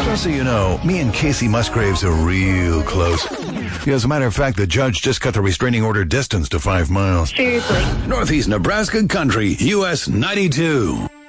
Just so you know, me and Casey Musgraves are real close. Yeah, as a matter of fact, the judge just cut the restraining order distance to 5 miles. Seriously. Northeast Nebraska Country, US 92.